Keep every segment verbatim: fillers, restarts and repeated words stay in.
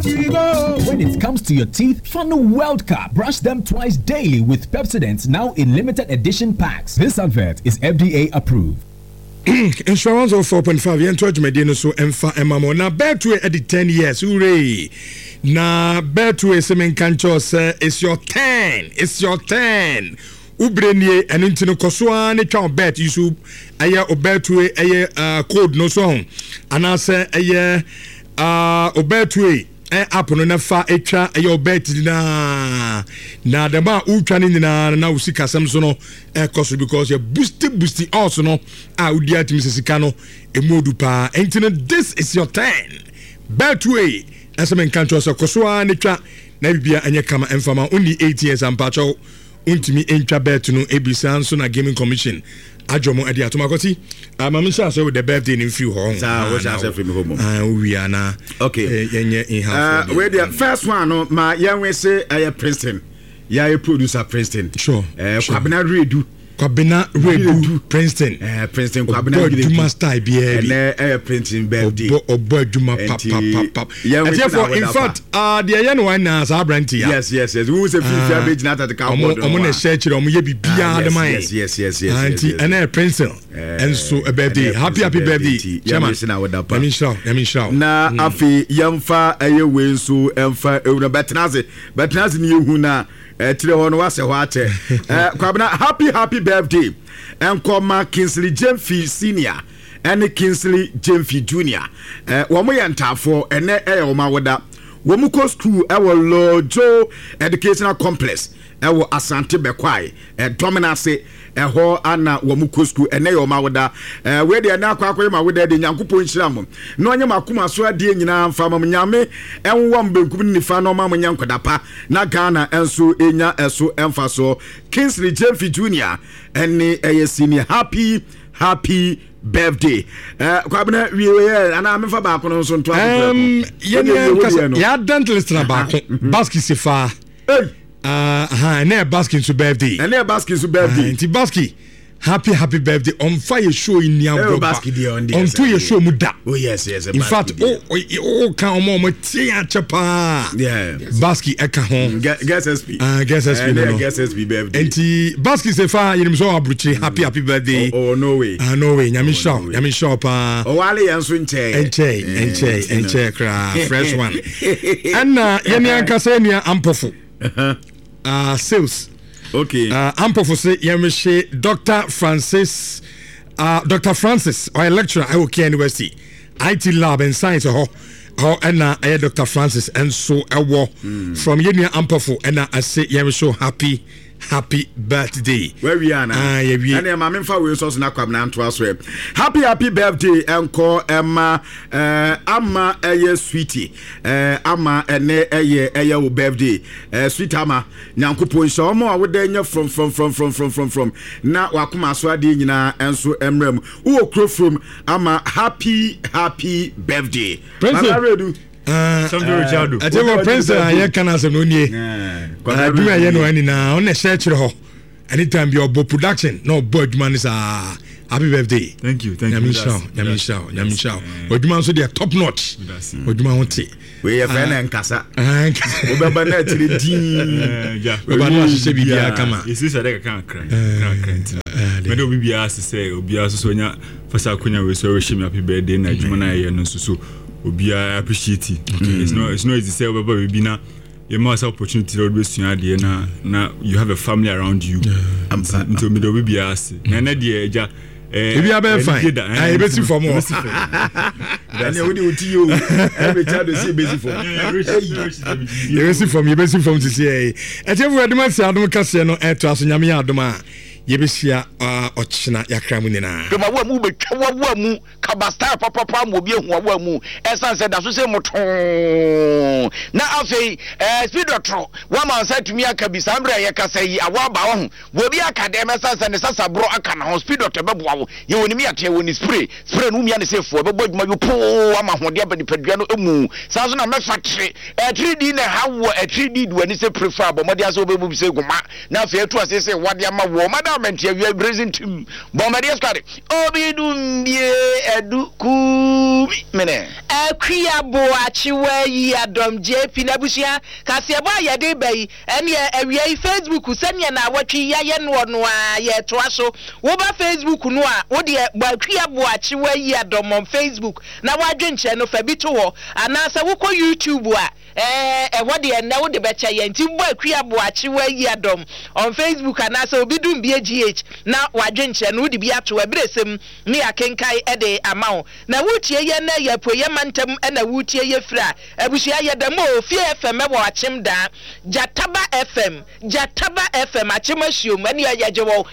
As we go. When it comes to your teeth, follow World Cup. Brush them twice daily with Pepsodent, now in limited edition packs. This advert is F D A approved. Insurance of four point five yen to Medina so emfa emamo na betu e di ten years hooray na betu e semen kancho say it's your turn it's your turn ubrenie enu ntino kosoa ne twa bet yusu aye obetu e aye code no so ana say aye uh obetu e app no na fa etwa aye obet na na the ba utwa ni na na usika sam so no e koso because you boost boost also no a udi atimi sika no emodu pa entino this is your turn betway asemen kancho so koso ani twa na bibia anye kama enfama only eight years ampacho untimi entwa bet no ebisa so na gaming commission ajomo ade atomakoti amam sha so with the birthday in few ho sa wo sha say free home ah we are na okay yenye in house uh we the first one no ma yenwe say aye Princeton ya a producer Princeton sure eh kwabena redu kwabena redu Princeton eh Princeton kwabena redu master bia and eh Princeton birthday obo aduma pap pap pap therefore in fact uh the yen one na sa branti ya yes yes yes we say fifty average na at ka board omo na share chire omo ye bibia de man yes yes yes yes anti and eh Princeton and so a birthday happy happy birthday chairman let me show let me show na afi yamfa aye we nso emfa ewuna betnaze betnaze ni ehu na tire hono wase ho ate kwabena happy happy birthday enkoma Kingsley Jemfi senior and Kingsley Jemfi junior eh wo mo yentafo ene eh wo ma woda wo mu ko school e wo Lojo Educational Complex e wo Asante Bekwai e dominance eho ana wo mu ko school ene yo ma woda eh we de na akwa akwa ma woda de Nyankopon hyiram no onye makuma so ade nyina mfa ma nyame enwo mbenkum ni fa no ma mo nyankodapa na Ghana enso enya eso emfa so Kingsley Jemfi junior ene eye senior happy happy birthday eh kwabena wiwe ana mefa ba ko no so nto um ye ya dental listener ba ko baski sefa hey ah ha na baski so birthday and na baski so birthday anti baski happy happy birthday on fire show in Niambo on to your show muda oh yes yes in fact oh oh kan omo mo tia chepa yeah baski eka ho guess S P ah guess S P no guess S P birthday anti baski sefa yinim so abruchi happy happy birthday oh no way ah no way nyami show nyami show pa oh wale yanso nche enche enche enche kra fresh one and na yemi ankasa nia ampofu ah sales okay uh ampofo say yemhye Doctor Francis uh Doctor Francis or a lecturer at Okia University I T lab and science ho ho and uh Doctor Francis and so ewo mm. from yenia ampofo and I say yemhye happy happy birthday where we are now ah yeah we and ma memfa we so na kwabna nto aso happy happy birthday enko emma eh ama eye sweetie eh ama ene eye eye wo birthday eh sweet ama Nyankopon hye omo a woda nya from from from from from from from na wakoma so ade nyina enso emram wo kro from ama happy happy birthday Prince redu Uh, something Richard. I tell you, Prince, I can answer no nie. I do I know any now on the search ho. Anytime your bo production, no bird man is a happy birthday. Thank you, thank you. Yamisha, Yamisha, Yamisha. But you man so they are top notch. What do you want to say? We have an enkasa. Obaba na tiri din. Yeah. Obaba na se bibia kama. Isi se dey kan kran. Kran kran. Me do bibia se say obia so so nya fasa konya we so wish me happy birthday na adwuma na ye no so so obia appreciate it. Okay. It's not it's not easy say obaba we be na you must have opportunity to always see idea na na you have a family around you. I'm so me do bibia ase. Na na de eja eh bibia be fine. I be see for more. And you dey uti you every child dey see basic for. You be see from you be see from to say eh every adom ase adom kase no eh to aso nyame adom a yebesia ochina yakra mu nina do ma wa mu betwa wa mu kabasta papa papa mo bi ehu wa mu esan se da so se moton na afei eh speed doctor wa man say tumi aka bi sambra ye kasa yi awa ba wo wo bi aka de mesa se ne sasa bro aka na speed doctor be boa wo ye woni mi ate woni spray spray no mi ane se fo be boduma yo po ama hode ba ni padua no emu sa so na me factory eh three D na ha wo eh three D do ani se prefer bo mo dia so be bu se guma na afei to ase se wade ama wo mada empowerment ya we present team bombardier squad obi dum bie edu ku mene akua boachi wa yi adom jp na busia kase bo ayede bai ene awie Facebook sene na awatwi yaye no no a ye toa so wo ba Facebook no a wo de akua boachi wa yi adom on Facebook na wadwenche no fa bi to ho anasa wo ko YouTube a eh eh what the na wo de becha ye nti bo akua boachi wa yi adom on Facebook anasa obi dum bie G H na wadwenche no de bi ato abresem me akenkai e de amawo na wutie ye na ye poye mantem e na wutie ye fra abusia ye de mo fie F M e wo achim da Jataba F M Jataba F M achim asiom ene ye jewo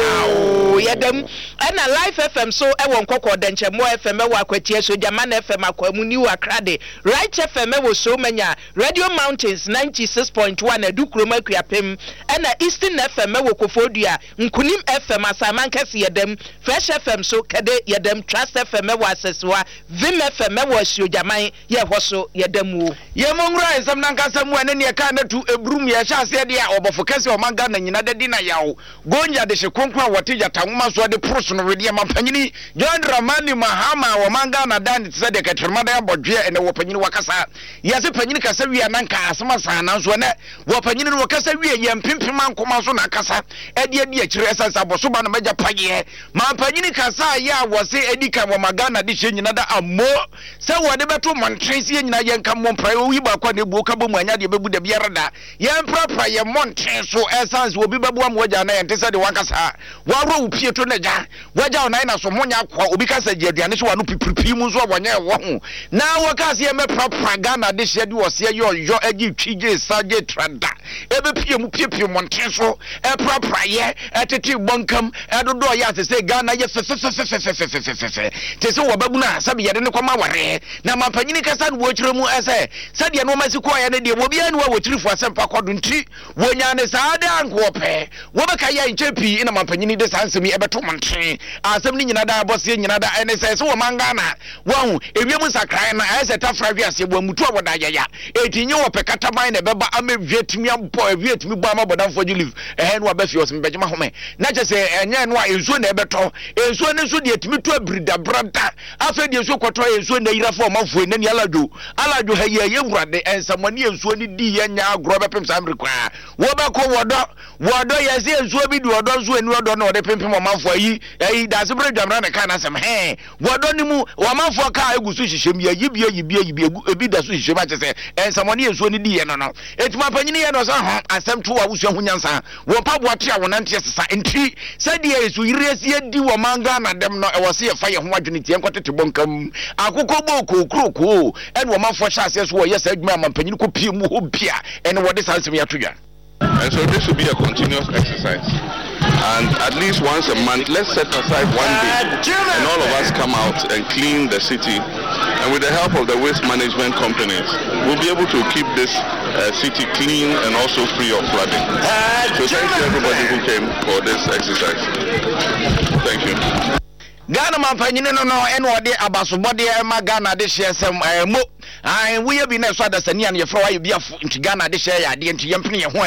hawo ye dem e na Life F M so e wo nkokọ denche mo F M e wo akwatie so Jaman F M akwamu ni wa krade Right F M e wo so manya Radio Mountains ninety-six point one edukroma kuapem e na Eastern F M e wo Kofodua Nkunim F M asaman kase ye dem Fresh F M so kede ye dem Trust F M e wo aseswa Vim F M e wo asio Jaman ye hoso ye dem wo ye mongra ensam nankasa mu ene ne ka na tu ebrum ye sha ase de a obofo kase o manga na nyina de di na yawo gonja de hyekonkwa wote jata nwoma so de proso no wede mampanyini John Dramani Mahama wo manga na dan tse de ketrema da bodwe ene wo panyini wakasa ye se panyini kasa wi ananka asema sana so ne wo panyini no kasa wi ye mpimpim ankoma so na kasa e de de akire esansa boso ba na maja page mampanyini kasa ya wo se edika wo maga na de hye nyina da ammo se wo de beto montrensi nyina ye nka mo mprai wi ba kwa ne bu ka bo mu anya de bebu de biara da ye mprapra ye montren so essence obi bebu am waja na ye ntese de wakasa waro upie to na ja waja ona na so monya kwa obi kasa je aduane so wano pipipi mu so wonye wo ho na wakasa ye me propaganda na de hye de wo se yo yo agi twije saje trada ebe pie mu pie pie montren so e propra ye etete bonkam edodo ya se se Ghana ye fefefefefefefefefe te se wo babu na sabe ye de ne kwama ware na mampanyini kasa no wo kire mu ese sade no masi ko ya ne de wo bia ne wo kire fu asempa kodo nti wonya ne saade anko pe wo be ka ya nchepi ina mampanyini de sansemi ebeto montren asem ni nyina da bosse nyina da ene se se wo mangana wo ewiem sakran na ese tafra wi ase bo mutu oboda yaya etinye wo pe kataban ne beba ame vietimi ampo vietimi bo amaboda fo live eh no abafi os mbejima home na je se enye no a enso na ebeto enso ne so de etimi to abrida brada afa de enso kwoto enso na yira fo mafo ne ni alajo alajo ha ye yewurade ensamani enso ni di ye nya agro bepem samre kwa wo be ko wodo wodo ye se enso bi di wodo so eni wodo na wo de pempem mafo yi eh da se bre dwamra ne ka na sem he wodo ni mu wo mafo ka egusu hyehyem ye yibie yibie yibie ebi da so hyehyem a chese ensamani enso ni di ye no no etima panyini ye no so ho asem to wa wusu ahunyansa wo paboate a wonante sesa enti sade yesu yiresi di wo manga na dem no e wo se ye fa ye ho adwene tie nkotete bonkam akoko boko kroko ene wo mafo sha ase so wo ye sa adwuma mampanyini ko pie mu ho bia ene wo de sansem ya todwa. And so this will be a continuous exercise. And at least once a month, let's set aside one day and all of us come out and clean the city. And with the help of the waste management companies, we'll be able to keep this uh, city clean and also free of flooding. So thank you everybody who came for this exercise. Thank you. Ghana mampanyine no no ene ode abasobode ma Ghana de hyesem mo ai wo ye bi na so adasani an ye fro wa ye biafo nti Ghana de hye ya de nti ye mpene ye ho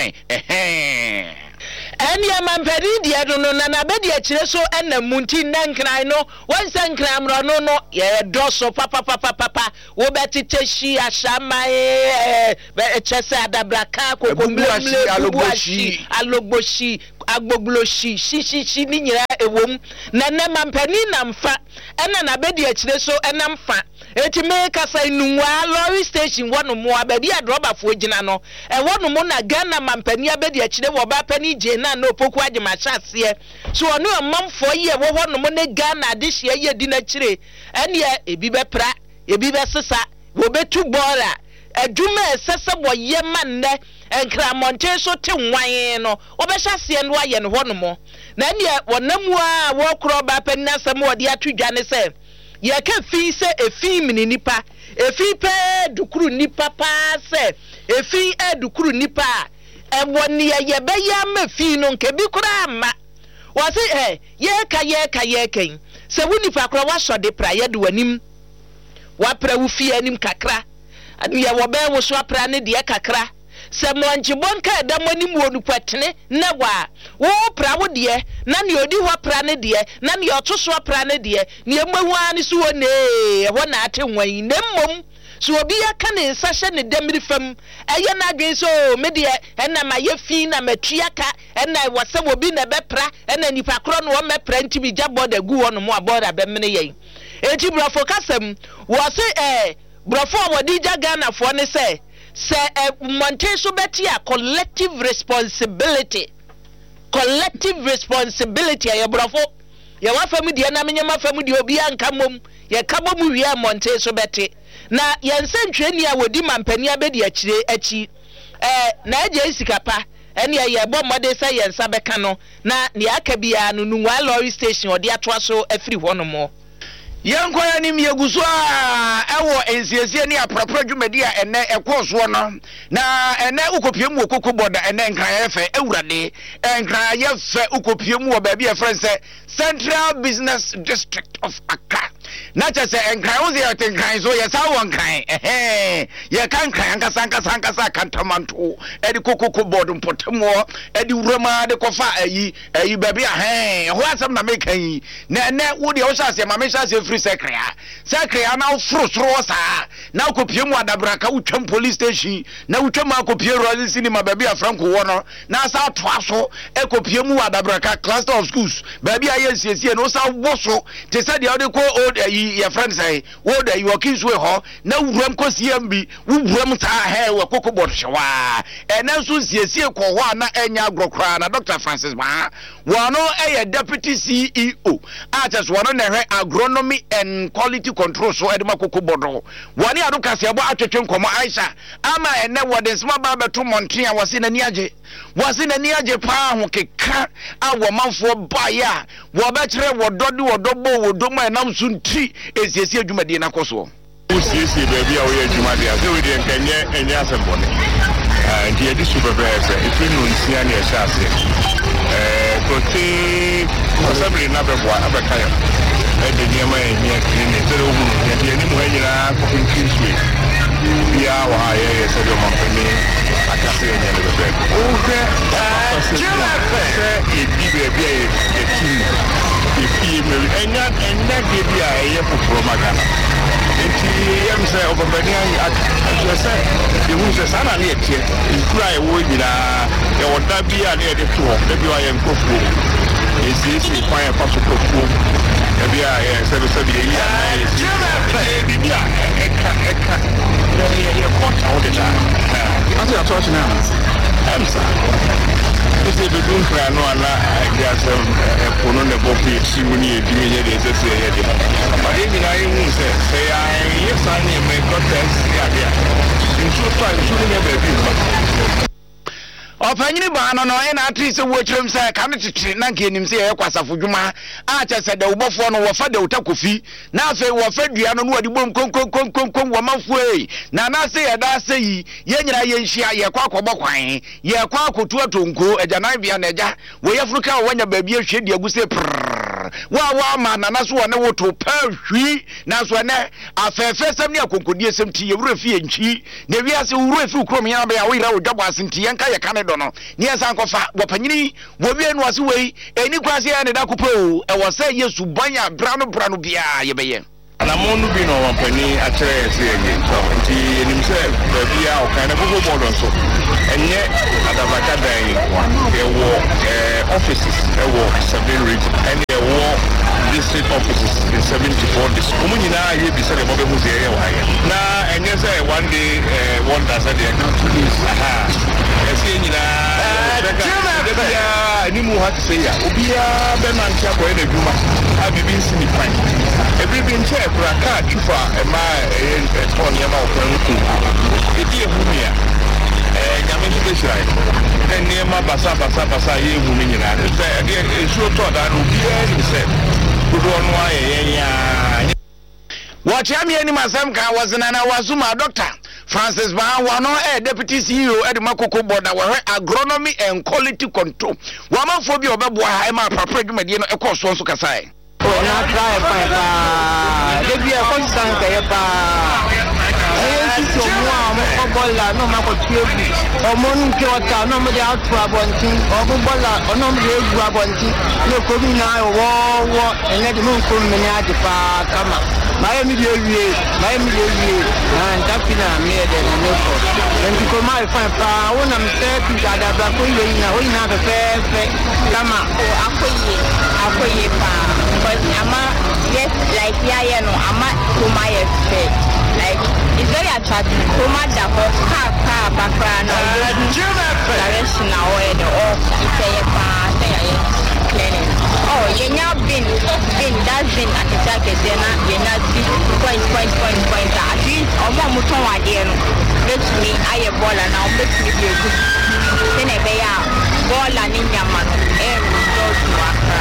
eh eni amampani die do no na na be die kire so ena munti na nkran no wonsa nkran mro no no ye do so papa papa papa wo betete shi ashama e be chese adabraka kokomble alogboshi alogboshi agbogloshi shishi ni nyira ewom na na mampani na mfa ena na be die kire so ena mfa eti me kasa inuwa lorry station wono mo abedi adroba fo gina no e wono mo na Ghana mampani abedi akire wo ba pani je na no poku agima hyase so ono amamfo ye wo wono mo ne Ghana de hye ye di na kire ene ebi be pra ebi be sesa wo betu bora aduma esese bo ye manne enkra monte so te nwan no obehase no aye no wono mo na ene wonamu a wo kro ba pani na sam wo de atudwa ne se ye ka fi se efi mini nipa efi pe dukuru nipa pa se efi e dukuru nipa e woni ye be ya ma fi no nke bi kura ma wase eh ye ka ye ka ye ken se woni pa kura wa so de pra ye de wanim wa pra wu fi anim kakra ani ye wo be wo so pra ne de kakra se monchibonka edamani muonu kwetene na wa wo pra wo de na ne odi ho pra ne de na ne otoso pra ne de ne emahu ani so wo ne ho na ate nwan ne mmom so obi aka ne nsa hye ne demiri fam eye na adwen so me de na ma ye fi na matua ka na wose obi na bepra na nipa kro no wo mepra ntibi jabo da gu wono mo aboda be mene yen eti brofo kasem wo se eh brofo wodi jaga na fo ne se se monte so beti a collective responsibility collective responsibility ya brofo ya wa fam de na menyama fam de obi anka mom ya kabom wi monte so beti na yensentweni a wodi mampani abedi akire achi eh na eje isikapa ene ye bo mode se yensa beka no na ne aka bia no nuwa lorry station odi atoa so afiri ho no mo yanko ya ni mieguso a ewo ensiesie ni aprapra dwumadi a ene ekoso no na ene ukopiem wo kokoboda ene nkran yefe ewurade nkran yefe ukopiem wo ba bia friend Central Business District of Accra na cha se nkran wo ye nkran so ye sa wo nkran eh ye kan nkran kasa kasa kasa kantamanto edi kokobodo mpotemo edi wurama de kofa ayi ayi ba bia eh ho asem na mekan yi na ene wo de wo sha se ma me sha se free secretary secretary na frusro sa na kopie mu adabraka utwam police station na utwam akopie royal cinema ba bia franco wo no na sa toa so ekopie mu adabraka cluster of schools ba bia ye siesie no sa woso te se de ode ko old your friend say old you kids we ho na wuram ko cmb wuram ta he we kokobot hwa e na so siesie ko ho na enya agrokra na Doctor Francis Ba wono e deputy C E O atas wono na hwe agronomy and quality control so edema kokobodo wani ado kasebo atwetwe nkomo Aisha ama ene wode sma ba beto monten a wose na niaje wose na niaje pa ho keka a wo manfo baya wo ba kire wodode wodobo wodomo enam sunti esiesie adwumadi na koso usiesie baabi a wo ye adwumadi a se we de nkanye enye asembone ah ndi edi supervise ifinu nsia na ehya ase eh kote possibly na bebo abakayo ede niema enye kini tere omu ye ni mu anyira ko kinswe bia wa ye ye se do mampani akase enye le bebe oge jela fe e bi baabi a ye kini ifi me enya enya de bia ye popro magana enti yem se obambani ajo se de hu se sana ne etie ikura e wo nyira e woda bia ne de to de bi wa ye nkofo esi esi kwan e paso kofo e bia e se be se bi yi na e bia e ka e ka ye ye ko ta o de la ati ato ati na am sa ese be dun kra no ala ya se e pono ne bo fi si woni e dimi ye de se se ye de ma e mi na e hu se se ya ye sa ni me ko test ya dia nso to nso ne be bi Opanyini ba no no ina atrise wo kyerem se ka ne tete na nke enim se ye kwasafo dwuma a che se da ubofo no wo fa da utakofi na afi wo fa dua no no wadi bom kon kon kon kon kon wo mafo ei na na se ye da se yi ye nyira ye nhia ye kwa akobọ kwan ye kwa akotu atonko agyanan bia na agya wo ye furu ka wo nya ba bia hwe de aguse prrr wa wa ma na na so ne wo to pa hwi na so ne afefe sem ne akonkodie sem ti ye wura fi enchi ne wiase wura fi ukrom ya ba ya wo ira wo dwabo asinti ye nka ye ka dono ni esa nkofa wopanyini wo wie no ase wei eni kwase ya ne da kupo e wo se Yesu banya brano brano bia ye beye ana monu bi no wampani akere se ye so nti enim se ba bia o kan na gogo bodo so enye adabaka dan ye wo eh offices e wo seven region and ye wo district offices in seventy-four districts omunyina ye bi se le bobe mu se ye wa ye na enye se one day eh one day se dey account to this aha ese nyina ya ni mu ha se ya obia be man tia boy na dwuma abibi nsini kwan ebibi nche kura ka chufa e ma e ton ya ma okran ku e die hu mia eh nyame se shai e ne ma basa basa basa ye hu mi nyina e de e so to da no bia ni se kudo no aye ya Watch me any masam ka wazina na wazuma Doctor Francis Ba wano eh deputy C E O Edma Koko Boda wa agronomy and quality control. Wama phobia obebo ha e ma prapra dwumadi no e ko so so kasai. Oh na try pa pa. Dey be a constant ka ye pa. Eh si so mo a mo bola no ma ko tiebu omon ke wata no mo de atu abonti obu bola ono mo de egu abonti no ko mi na wo wo ene de mun ko mi ni ade pa kama maye mi de wie maye mi de wie na ndapina mi de na no ko en ko mai fa pa wona mse ti dada ba ko yi na o ina fe fe kama o akoye akoye pa but ama yes like yeah yeah no ama to my effect like it's very attractive so much that for car car background no direction now and all it's a pa say yeah cleaning oh yenya bin bin that bin at the jacket then yenya see point point point point at least omo muton wade no let me aye baller now let me be good then e be ya baller ni nyama no e result wakra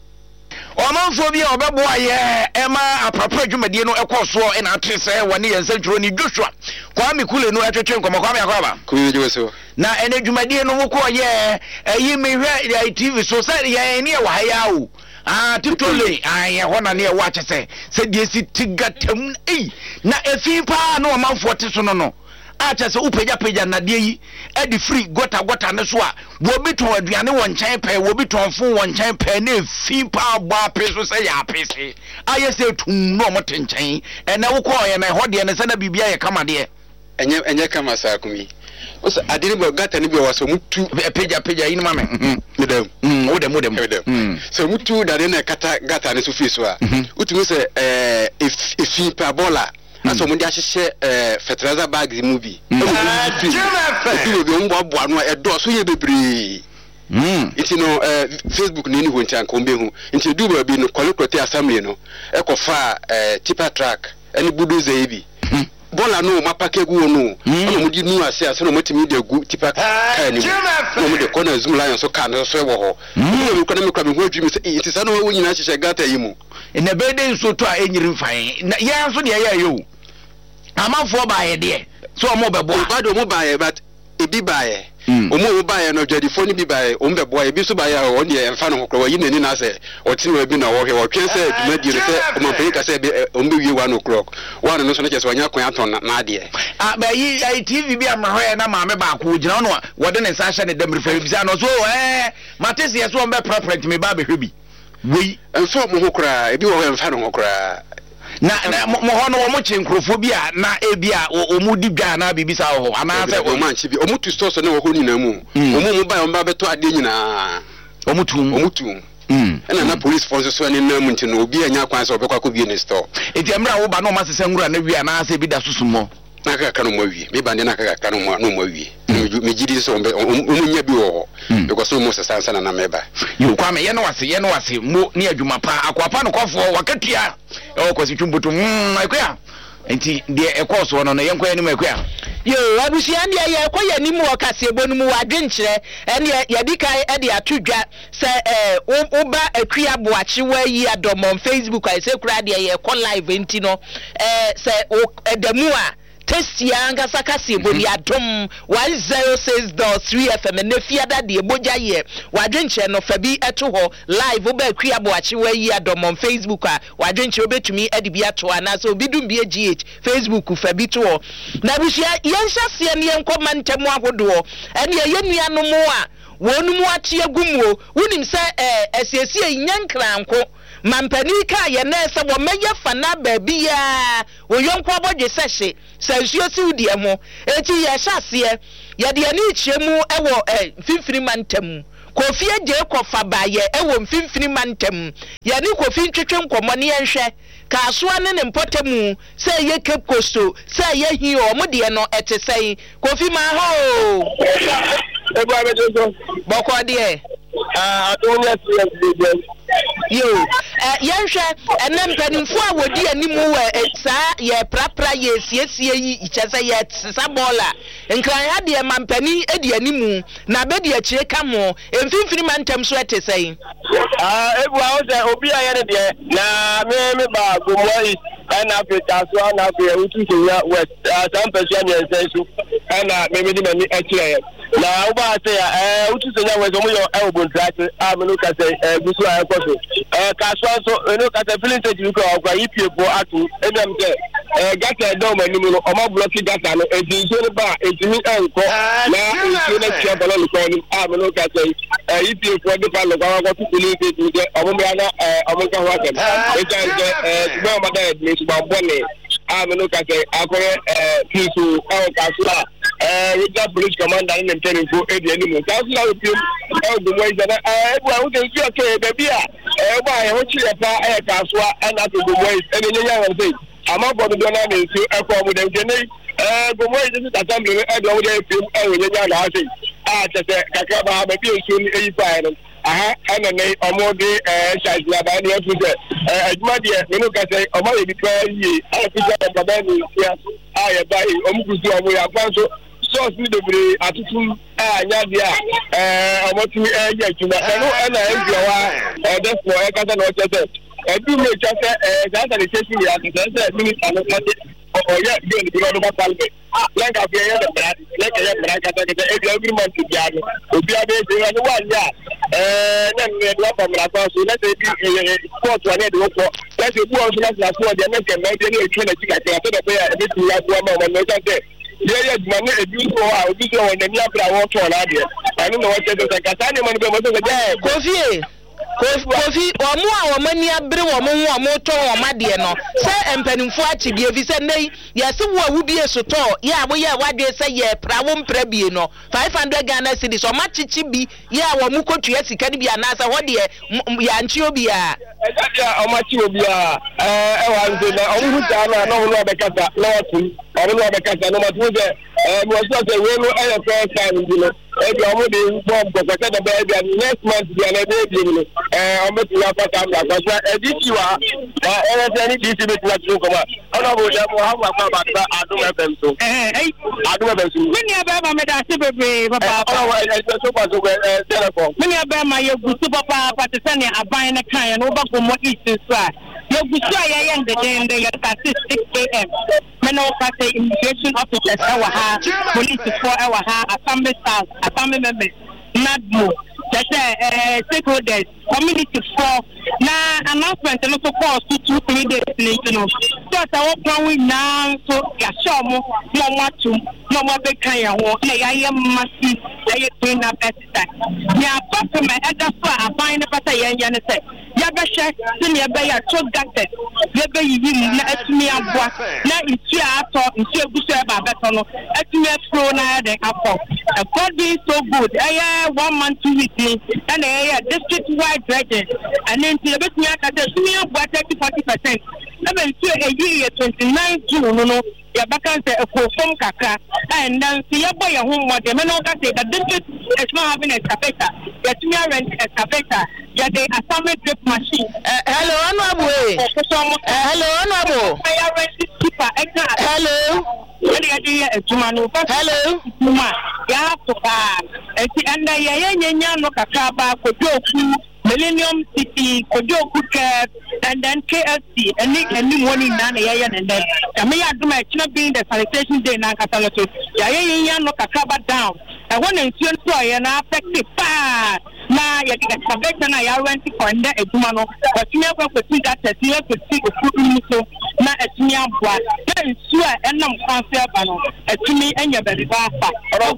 Omanfo bi obebo aye ema apapa dwumadie no ekoso e na atese wone yensantwuro ni Joshua Kwame Kule no atwetwe nkomo Kwame akwaba kuyeje so na ene dwumadie no woko ye eyi mehwe T V so say ye ne wa haya o ah titole aye hona ne wa kyese se die si tigatam ei na efi pa na omanfo te so no no acha se upeja peja na de yi e di free gota gota ne so a wo bi ton aduane won nkyɛn pɛ wo bi ton fon won nkyɛn pɛ ne fi pa ba pe so se ya pese aye se tum no mo tenkyɛn e na wo kɔ ye na ho de ne se na bibia ye kama de enye enye kama sa kumi o se adiri bo gata ne bi wa so mutu peja peja yin ma me medam mm wo dem wo dem so mutu da de na kata gata ne so fi so a utumi se eh efi pa bola aso mo dia hye eh fertilizer bags mu bi e mo bi mo bo anu e do so ye bebre mm iti no eh Facebook ni ni ho ntan ko mbe hu nti du ba bi no kolekrote assembly no e ko fa eh tipper track eni bulldozer e bi bola no mapake gu no ono mo di nu ase ase no motimi de gu tipper car ni mo de ko na zoom lion so car no so e wo ho mo mi ko na mi kwa mi ho adwi mi se iti sa no wo nyina hye gata yi mu ina be de so to a enyiri mfan ya so de ya yo amanfo ba ye de so mo be bo ba do mo ba ye but ebi ba ye omo mo ba ye no jadi fo ni bi ba ye o mbe bo ye bi so ba ye o ne ye mfa no kro yi nani na se o ti no bi na wo he o twen se duma di se o ma pe ka se be o mbe wie one o'clock one no so na ke so anya kon aton na ade ah ba yi ai T V bi amahwe na ma me ba ko gina no wo de ne sa hye ne demri fa bi sa no so eh matese ye so mbe property me ba be hwe bi we enso mo ho kra ebi wo he mfa no ho kra na na mo ho no mo chenkrofo bi a na ebi a o mu di dwa na bibisa ho ana se o man chi bi o mu tu store so na wo ho nyina mu o mu mu ba o ba beto ade nyina o mu tu o mu tu mm ena na police force so ne na mu nti no obi anya kwan so obekwa ko bi ne store eti amra wo ba no ma sese ngura na wi ana se bi da susumo na ka ka no mo wi me ba ne na ka ka no mo no mo wi me gidi so o mu nya bi wo because mo se sansa na na meba yo kwa me ye no wase ye no wase mo ni adwuma pa akwapa no kofo wakatua e ko si twumbutu mm akwa enti de e course no no yenko anim akwa yo abusia de ye ko ya nimu okasebo no mu wadwenkyere ene ye dikai e de atodwa se eh uba akua boachi wa yi adomon Facebook ai se kura de ye ko live enti no eh se edamu a Testia anga sakasi bodi adom one oh six point three F M ne fiada de boja ye wadwenche no fabi eto ho live oba akua boachi wa yi adom on Facebook a wadwenche obetumi ade bi ato ana so obidum bi G H Facebook fabi to ho na busia yenhya se ne yenkoma ntemu ahodo ene ye nuanom a wonum atie gumo wonim se eh esiesie nyankranko mampani ka ye na se wo meye fana ba bia wo yonko abodwe sehye sansuo si udi emo eti ye hyase ye de ani chiemu ewo eh fimfiri mantam kofi eje kofa ba ye ewo mfimfiri mantam ye ni kofi ntwetwe nkomo ne yenhwe ka soa ne ne mpotemu se ye Cape Coast se ye hi o mo de no etesei kofi ma ho ebo abejo boko de ah adonya si yo eh yenhwe enem panimfo a wodi animu we saa ye prapra ye siesie yi ichese ye sisa bola nkran ya de mampani edi animu na be de akire ka mo emfimfini mantem so etesei ah ebu a o se obi a ye de na me me ba gomoi na Africa so na be utu se ya west sam person ye sensu na me me di mani akire na uba say eh utu senya we so mo yo e obontrate a me no ka say eh gusu a ekoso eh ka so so no ka say filling stage ko okwa ipie po atu edem say eh gata do mani mu no o ma block gata no e di so ba e ti mi enko na ipie na tia balo ko ni a me no ka say eh ipie po de pa lo kwa ko filling stage de o mo me na eh o mo ka ho akem e ka say eh ti ba ma da ni su ba bone a me no ka say akore eh kisu e ka so eh regional police commander in Teniko e di enimu kasla opim e go mo ijana eh bu awu de ki okay baby a eh ba e ho chire pa e ka so ana to go mo ene nyanya wan say ama bodo do na me su e ko mu de gene eh go mo ijana ta assembly e do de pim e wo nyanya na say a tete kaka ba baby su ni e pa ene aha ana nei omode eh shaji aba ni efu se eh aduma de me no ka say omo ye bi pa yi a fi ja ba ba ni ya a ye ba yi omukusi omo ya kwanso source ni debre atutu anya dia eh omotumi eh ya juma eno na envia wa eh defo eh kasa na ochese eh du me chese eh kasa de chese ya kasa minister no kase o ya bi ni bi no ba palbe like afia ya de brad like ya brad kasa kasa eh every month ya no obi abe se wa ni wa ya eh na me do pa mra ko so let be sport wa ne do ko let be bu on so na so de na ke me de ni e twa na chika ke to de be ya e bi ya bu ma ma no chese yeah yeah man e bi so a obi so won na abra wo to na de ani no wo chese se kasa ni man be mo so se ja Kofi Kofi omo a wo mani abre wo mo ho mo to wo ma de no se empanimfo achibie vi se nei yesi wo awudie so to ya wo ye wade se ye pra wo mpra bie no five hundred Ghana cedis o ma chichi bi ya wo mu kotua sika ni bi anasa ho de ya nchi obi a eja o ma chi obi a eh e wa nze na o mu ta na no ho be kasa na otu o mu be kasa no ma tu je eh mo so se we no e first time bi no e bi o mu de bomb ko kasa da be bi next month bi na be bi no eh o me ti ya kasa na kasa e di ti wa eh e se ni di ti be ti wa tu ko ma ona bo ja mo ha wa pa ba ta adu e bem so eh eh adu e bem so mini aba ma me da se bebe papa ona wa e so pa so eh telephone mini aba ma ye gusu papa papa se ne aban na kan no ba ko mo isi so a ye gusu a ye yende de ye ka six a m me no ka say immigration officers e wa ha police for e wa ha assembly staff assembly members nadmo just uh stakeholders community for na announcement no so call to two three days later no so ta wo plan we now so ya show mo mo matu mo mo be kan ya ho na ya ye masi ya ye train up exercise ya papa me ada so aban ne pata ya ya ne say ya be she sin ya be ya to gadget ya be yi na atumi aboa na isu ato isu egusu e ba beto no atumi flow na de afọ a god be so good eh one month two weeks and eh district wide dredging and then the bit me aka say sumi aboa thirty to forty percent na be isu e yi twenty-nine June no no ya bakan say ekofom kakra and then see ya boy ho mo de me no ka say the district is not having a excavator ya tumi rent excavator ya dey assignment drip machine uh, hello honorable uh, hello honorable ya rent keeper hello hello ma ya to ba eti anda ya yenya no kakra ba ko doku Millennium City, Kojoku Cap, and then K F C, and any money none a year and then. I may have to my children being the sanitation day now, Catalogo. Yayan no Kakaba down. I want to ensure so I am affected. Now, you get a convection. I went to find a Jumano, but you never could see that as you have to see the food. So now it's me and black. Then swear and I'm transfer banner. To me and your baby. Hello,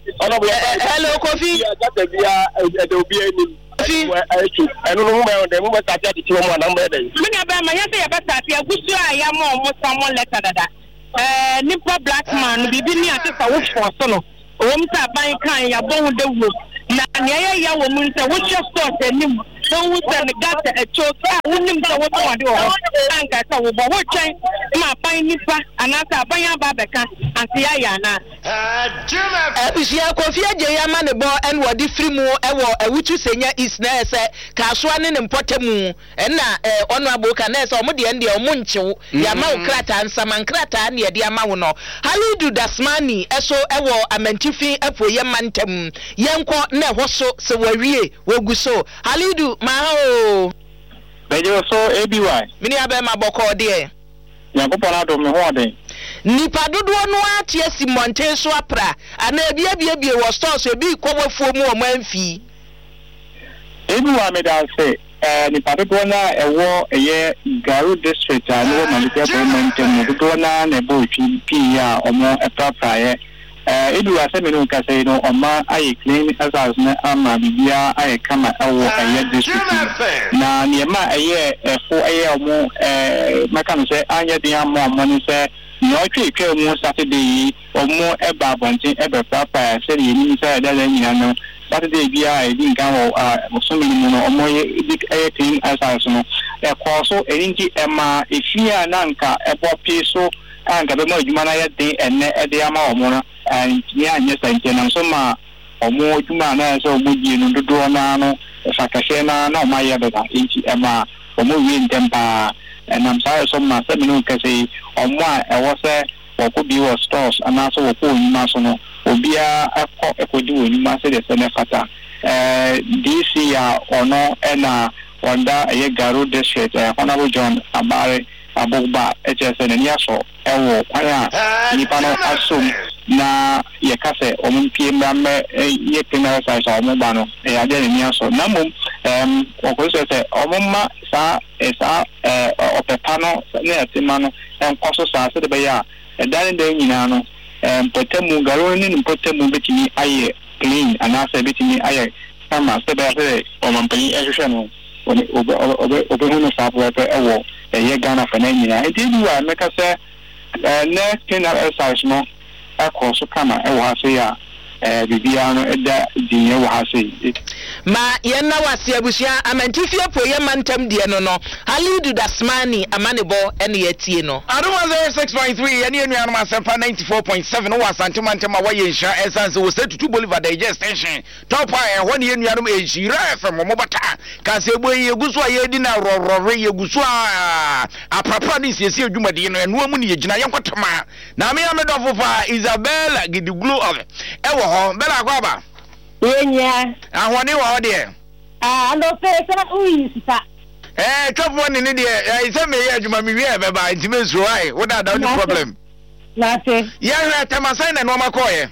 Kofi. There will be any. I don't know where the woman started to one number. Many of them, I say about that. I wish I am almost someone letter that. Uh, Nipper black man, be me at a wish for solo. Omsa buying kind, ya bone the wood. Now, ya woman, what's your thought? And don't send the gat a choke. I wouldn't know what I do. Thank I saw, but what change my buying nipper and after buying Babaka and Siana. Isia Kofia Jayama the ball and what the free more ever, which you say is nurse, Kaswan and Potemu, and now honorable Canes or Mudi and the Muncho, Yamau Krata and Samankrata near the Amauno. How do Dasmani, eso ewo amentifi epo yamantem, Yanko ne hoso se warie, woguso. How do Mao? But you so A B Y. Many abema boko dear. Yankopana do me one day. nipa dodo no atie si monten so apra ana bia bia bia wo stores e bi kwofo mu o manfi ebi wa me da say eh nipa dodo na ewo eye Garu district anu Malika government mu dodo na na bo twi ya omo eprapra ye eh ebi wa say me no ka say no oma aye clean as na ama bibia aye kama ewo eye district na niema eye efo eye omo eh maka no say anya dia mo omo ni say no twi twa mu Saturday omo eba bontin ebe prapra say ni say da da nyina no Saturday bia e din kan wo a so mi mu no omo ye dik e tin asas no e ko so e nti e ma e fia na nka e bo pi so anka be ma adwuma na ye din enne e de ama omo no an ni anya sante na so ma omo adwuma na so omo gi no dodo na no fa ka she na na ma ye be da nti e ma omo wi ntempa enam sa so ma se mi no ka se omo a e wo se wo ko bi wo stores ana so wo ko nyuma so no obia akọ ekodi woni ma se de senefata eh D C ya ono ena wanda eye Garu district eh Honorable John Abare Abogba H S N ni aso ewo kwaya nipa no asom na ye kase omumpie mame ye penal size omugba no e ade ni aso na mum em okoso se omumma sa esa eh opepa no na etima no enkoso sa se de be ya edane de nyina no mpotemu Garu ni mpotemu betini aye clean anase betini aye sama sebe se omampani ehwehwe no obe obe obe hunu sapo pe ewo eye Ghana fa na nyina edi duwa meka se ne penal exercise no akoso kama ewo ase ya eh bibia no eda dinye wo ase ma yenna wase abusia amantifie po ye mantam die no no Halidu Dasmani amanebo ene yatie no Adoma zero six point three ene enu anoma sefa ninety-four point seven wo asantema ntema wa yensha esanse wo setutu Bolivar Digest extension top e ho ne enu anoma ejira fm mo bata ka se ebo ye guso aye di na rorore ye guso a aprapa ni siesie adwumade no enu amu ne yegina yenkotama na me amedofo fa Isabella Gidiglo of ewo ho bela kwaba Yenya. Ahwani wa ode. Ah, no pesa uyisa. Eh, twofo ne ne de, eh se me ye adwuma me wi e be ba intime so ai. Wo da da no problem. Na se. Ya hwe tamasan na no makoye.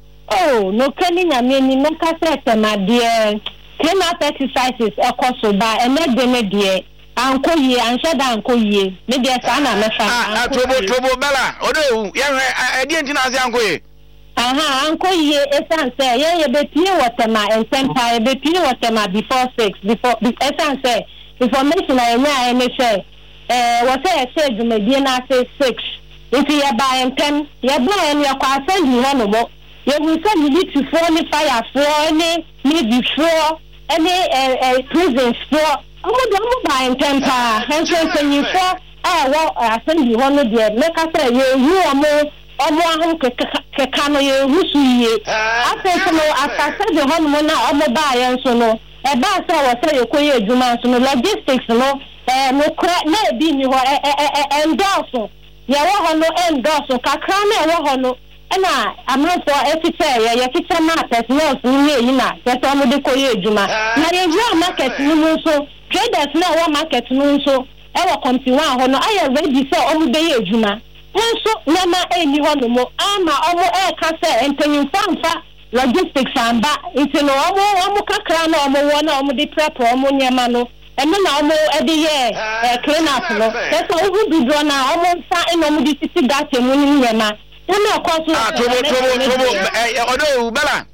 Oh, no kani nyame ni no ka se tema de. Clean-up exercises ekoso ba ene de me de. Anko ye, ansha da anko ye. Me de sa na me fa. Ah, tobo tobo bela. Odo, ya hwe e de ntina ase anko ye. Aha, anko ye esanse ye ye betie watema ensempa ye betie watema before six before esanse information na enya ene say eh wo say say dwumedie na say six if ye ba entem ye bla en ye kwa send ho no mo ye hu say you need to fall ni fire for any maybe for any eh eh prison for omo do mo ba entem pa enso say for ah wo send ho no de make say ye hu omo omo ahun ke kano ye husuye afa no afasa de hon mo na omo ba ye nso no e ba sa wo se ye koye adwuma nso no logistics no eh no kra na bi ni ho eh endorse ye wo ho no endorse kakra na wo ho no na amafo efite ye ye fite na personals ni ye yi na ye to mo de koye adwuma na ye ju market ni mo nso traders na wo market no nso e wo kontiwa ho no aye ready say omo de ye adwuma nso nama eni ho no mo ama omo e ka se entanyin fanfa logistics amba nti no omo omo kakra na omo wo na omo de prep omo nyema no eme na omo e de ye clean up no so ogu dudro na omo sa eno omo de sisi gate mu nyema na ko so ah tobo tobo tobo eh odo bela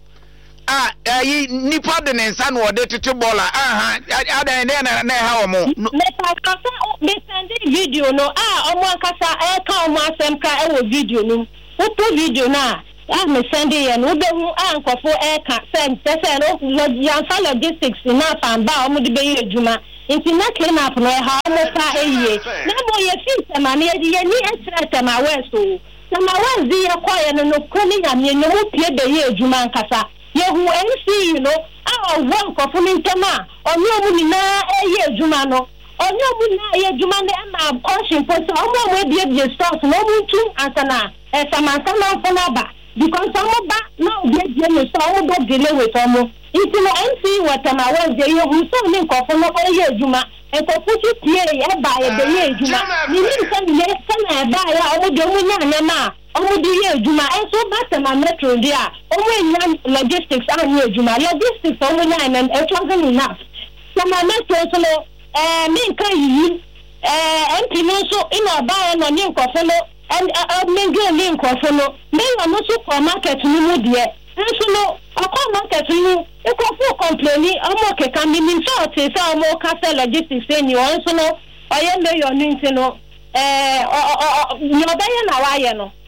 ah yi nipa de nsa no ode tete bola aha ada ne na na ha omo me pa ka me send video no ah omo akasa e ka omo asem ka e wo video no uto video na ah me send ye no be hu ah nkofo e ka send se no yan fa logistics na fan ba omo de be ye adwuma nti na clean up no ha omo pa eye na mo ye fi sama ne ye ni extra sama weso sama wezi ye kwa no no koni nyame no mo pie be ye adwuma nkasa yehu N C you know ah one confirming tema onyo mu ni na eye adwuma no onyo mu na eye adwuma ne na caution for so omo we bie bie stores no mu tu asana e sama sama fona ba because omo ba na bie bie no so omo do delay with omo into no N C watama we yehu so ni confirm no eye adwuma enkofuti tie e ba ye be ye ejuma ni ni se ni se na e ba ya omo de omo nya na na omo de ye ejuma enso ba se ma metro dia omo nya logistics an ye ejuma logistics omo nya na e wasn't enough so ma metro so no eh me nkan yi eh enti no so ina ba ya no ni nkofo no and uh me go ni nkofo no me no so market ni mu de enso no akọ market ni ekofo complain omo ke kan ni so te say omo ka say logistics say ni on so no oye me yo ni nti no eh ni obaye na wa ye no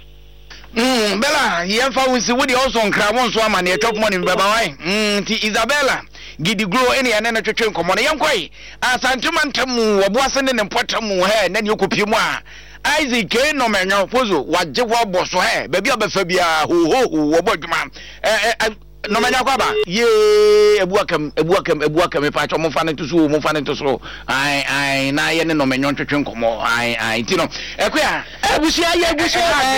mm Bella yemfa wunsi wodi also nkra won so ama na top money baba wan mm ti Isabella gidi grow ene ene na twetwe nkomo na yenkoi asantuma ntamu oboase ne ne potamu he na ne okopie mu a Isaac K no menyo pozo waje wo boso he ba bia ba fa bia ho ho wo bodwuma eh no manya kwa ba ye ebuakam ebuakam ebuakam fa cho mo fa ne tuso mo fa ne tuso ai ai na ye ne no menyo twetwe nkomo ai ai ti no ekwa ebusia ye ebusia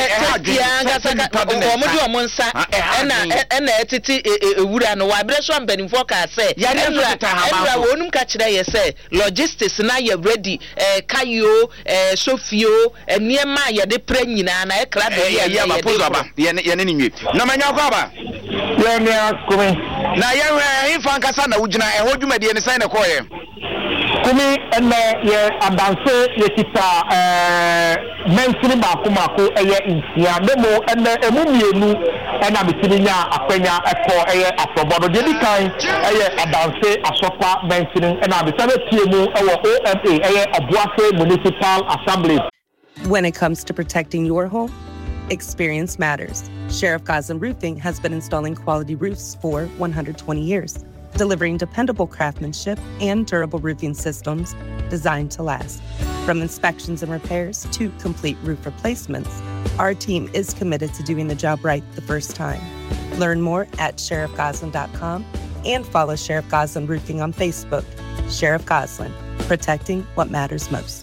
ya ngasa ka o mo do mo nsa ena ena etiti ewura no wa bre so ambanimfo ka se ewura wonum ka kire ye se logistics na ye ready eh kayo eh sofio eniema ye de pra nyina na e kra de ye ye ba pozo ba ye ye ne nwe no manya kwa ba ye ne akumi na ye we ifa nkasa na ugina e ho dwumade ne sai na koye kumi ene ye adanse ye kita eh mensini ba kuma ko eye insia memo ene emu mienu ena bitininya akwanya eko eye afrobodo de dikan eye adanse asopa mensini ena bisabe tiemu ewo O M A eye Obuase Municipal Assembly. When it comes to protecting your home, experience matters. Sheriff Goslin Roofing has been installing quality roofs for one hundred twenty years, delivering dependable craftsmanship and durable roofing systems designed to last. From inspections and repairs to complete roof replacements, our team is committed to doing the job right the first time. Learn more at sheriff goslin dot com and follow Sheriff Goslin Roofing on Facebook. Sheriff Goslin, protecting what matters most.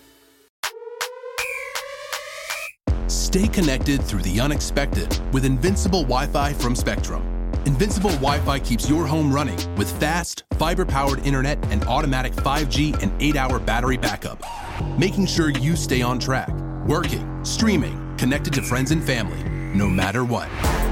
Stay connected through the unexpected with Invincible Wi-Fi from Spectrum. Invincible Wi-Fi keeps your home running with fast, fiber-powered internet and automatic five G and eight hour battery backup, making sure you stay on track, working, streaming, connected to friends and family, no matter what.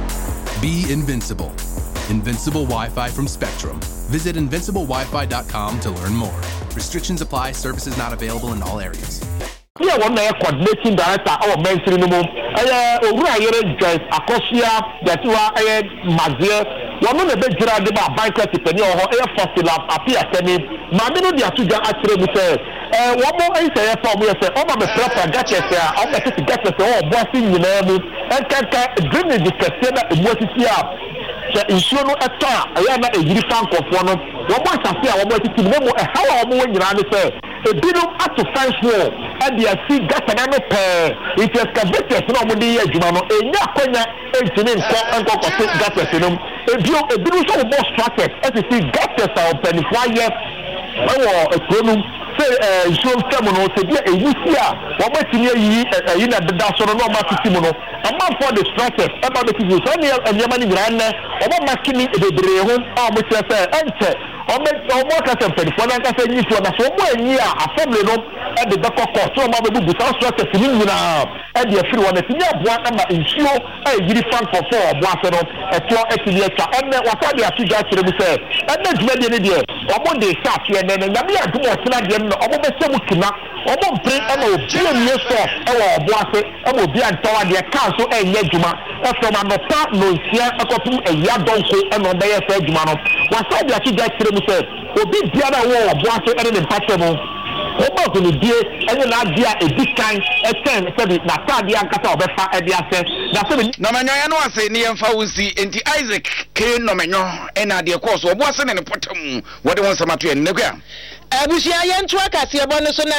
Be invincible. Invincible Wi-Fi from Spectrum. Visit invincible wi fi dot com to learn more. Restrictions apply. Services not available in all areas. Yeah, one day coordinating director our mention no more. Eh, owura yere Joyce Akosia that you are eh Mazie. One no be jira de ba bankruptcy penny or eh fossil appear penny. Ma me no dia tuja atire mu say. Eh, one more eh say for me say, "O ma me proper get say, o me say get say o boss nyina mu." En kan kan dream the question na emosi a. So issue no eta, eh na e yiri fan kofo no. Wo bo asase a wo bo titi mo e hawa wo nyina ne say. Ebidum ato fence wall and they see gata na no pe it is excavated no mo dey adwuma no enya akonya entini nko nko kote gata senum ebio ebidum so mo structure as you see gata sa open fire wo ekronum say eh show them no say dia eyisi a wo matini yi yi na deda so no ma titi mo no ama for the structure e ba be titi so ne enyama ni gra ne wo ma makini ebebre ho a mo tire say ente Omo omo ka se pedi fo na ka se nyi fo na so mo enyi a assembly no e de beko ko so mo be bu so so se ni nyina e de afiri wona ti nya boa na ma nsuo e yiri fan for for boa se no e to e ti ye twa enne wasa de ati ga kire mu se enne djuma de ne de omo de sa ti enne ne nyame ya dum o sina de no omo be se mu kina omo mpre e ma obi enye so e wo boa se e mo bi antawa de ka so enye djuma e so ma no pa no nsia e ko tum e ya donko e no be ye se djuma no wasa de ati ga kire say obi biara wo oboase ene ne mpate mo obo ko ni die ene na dia edikan eten se bi na tade ankasa obefa ede ase na se no menyo ya no ase ne yemfa wonsi enti Isaac K no menyo ena de course oboase ne ne potam wode won samato ene ne kwa abusia ye nto akase ebo ne so na